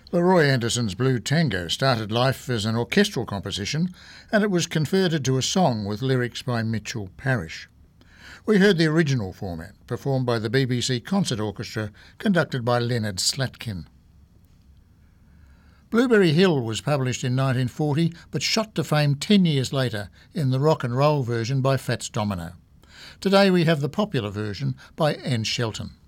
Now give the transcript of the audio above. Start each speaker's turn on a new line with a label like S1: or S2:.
S1: Leroy Anderson's Blue Tango started life as an orchestral composition, and it was converted to a song with lyrics by Mitchell Parish. We heard the original format, performed by the BBC Concert Orchestra, conducted by Leonard Slatkin. Blueberry Hill was published in 1940, but shot to fame 10 years later in the rock and roll version by Fats Domino. Today we have the popular version by Anne Shelton.